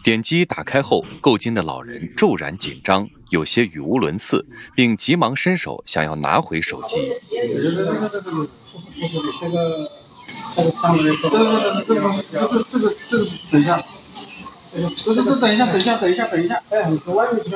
点击打开后，购金的老人骤然紧张，有些语无伦次，并急忙伸手想要拿回手机。 等一下，等一下，哎，你外面去，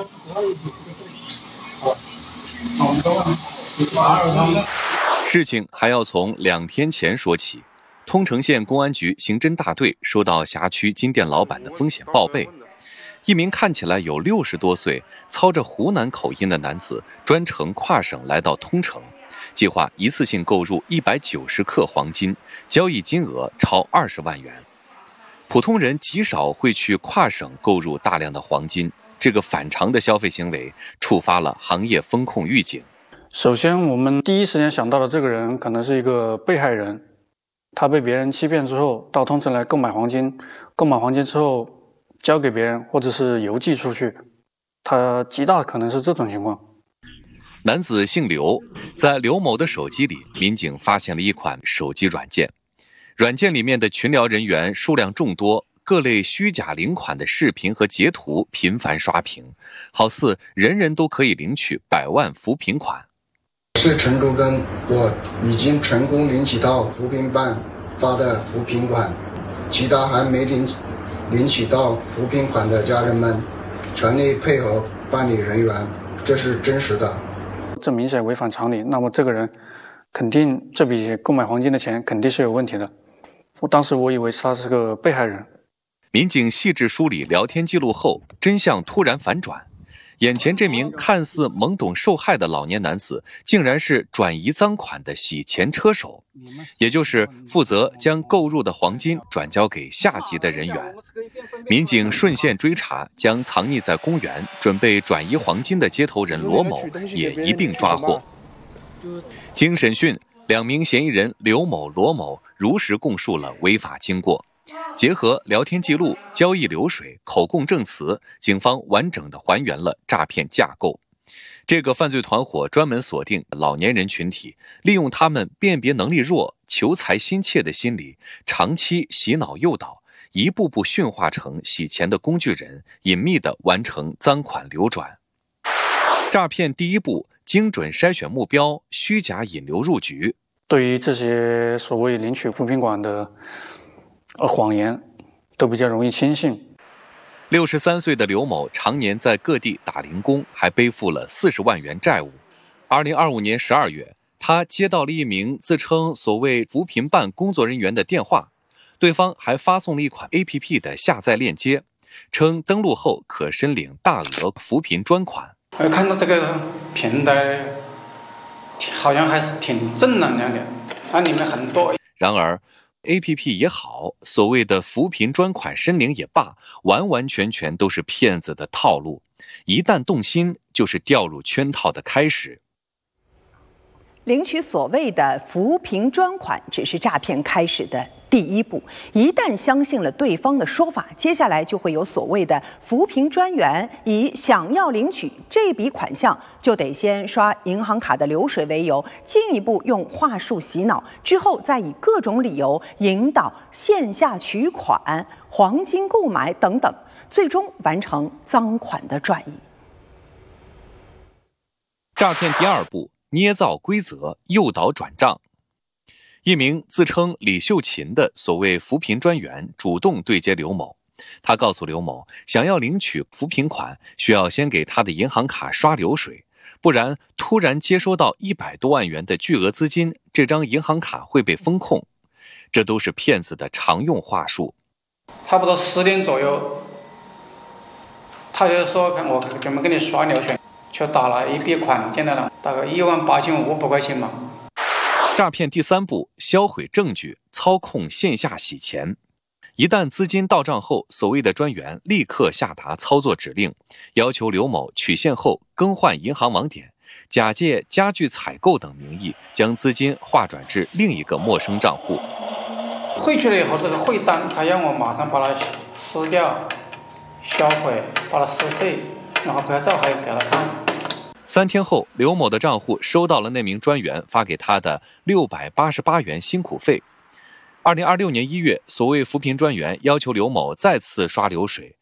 好， 事情还要从2天前说起。通城县公安局刑侦大队收到辖区金店老板的风险报备，一名看起来有60多岁、操着湖南口音的男子专程跨省来到通城，计划一次性购入190克黄金，交易金额超20万元。普通人极少会去跨省购入大量的黄金，这个反常的消费行为触发了行业风控预警。 首先，我们第一时间想到的这个人可能是一个被害人，他被别人欺骗之后到通城来购买黄金，购买黄金之后交给别人或者是邮寄出去，他极大的可能是这种情况。 男子姓刘，在刘某的手机里，民警发现了一款手机软件，软件里面的群聊人员数量众多，各类虚假领款的视频和截图频繁刷屏，好似人人都可以领取100万扶贫款。 是陈忠根，我已经成功领取到扶贫办发的扶贫款，其他还没领取到扶贫款的家人们，全力配合办理人员，这是真实的。 这明显违反常理，那么这个人肯定这笔购买黄金的钱肯定是有问题的。当时我以为他是个被害人。 民警细致梳理聊天记录后，真相突然反转。眼前这名看似懵懂受害的老年男子，竟然是转移赃款的洗钱车手，也就是负责将购入的黄金转交给下级的人员。民警顺线追查，将藏匿在公园准备转移黄金的接头人罗某也一并抓获。经审讯，2名嫌疑人刘某、罗某如实供述了违法经过。结合聊天记录、交易流水、口供证词，警方完整地还原了诈骗架构。这个犯罪团伙专门锁定老年人群体，利用他们辨别能力弱、求财心切的心理，长期洗脑诱导，一步步驯化成洗钱的工具人，隐秘地完成赃款流转。诈骗第一步，精准筛选目标，虚假引流入局。 对于这些所谓领取扶贫款的谎言都比较容易轻信。 63岁的刘某常年在各地打零工，还背负了40万元债务。2025年12月，他接到了一名自称所谓扶贫办工作人员的电话，对方还发送了一款 APP 的下载链接，称登录后可申领大额扶贫专款。 我看到这个平台好像还是挺正能量的，它里面很多。 然而APP 也好，所谓的扶贫专款申领也罢，完完全全都是骗子的套路。一旦动心，就是掉入圈套的开始。 领取所谓的扶贫专款只是诈骗开始的第一步，一旦相信了对方的说法，接下来就会有所谓的扶贫专员以想要领取这笔款项，就得先刷银行卡的流水为由，进一步用话术洗脑，之后再以各种理由引导线下取款、黄金购买等等，最终完成赃款的转移。 诈骗第二步，捏造规则，诱导转账。一名自称李秀琴的所谓扶贫专员主动对接刘某，他告诉刘某，想要领取扶贫款，需要先给他的银行卡刷流水，不然突然接收到100多万元的巨额资金，这张银行卡会被封控。这都是骗子的常用话术。 差不多10点左右，他就说看我怎么给你刷流水，就打了一笔款进来了，大概18500块钱嘛。 诈骗第三步，销毁证据，操控线下洗钱。一旦资金到账后，所谓的专员立刻下达操作指令，要求刘某取现后更换银行网点，假借家具采购等名义，将资金划转至另一个陌生账户。 汇去了以后，这个汇单他让我马上把它撕掉、销毁，把它撕碎，然后拍照还给他看。 3天后，刘某的账户收到了那名专员发给他的688元辛苦费。2026年1月，所谓扶贫专员要求刘某再次刷流水，